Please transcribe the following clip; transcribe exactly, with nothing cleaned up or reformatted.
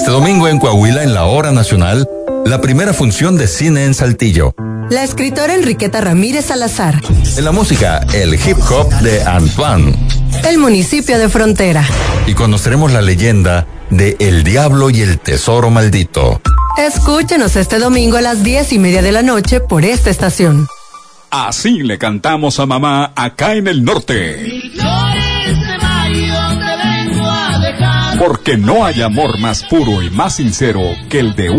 Este domingo en Coahuila, en la Hora Nacional, la primera función de cine en Saltillo. La escritora Enriqueta Ramírez Salazar. En la música, el hip hop de Antoine. El municipio de Frontera. Y conoceremos la leyenda de El Diablo y el Tesoro Maldito. Escúchenos este domingo a las diez y media de la noche por esta estación. Así le cantamos a mamá acá en el norte. Mil flores de mayo te vengo a dejar. Porque no hay amor más puro y más sincero que el de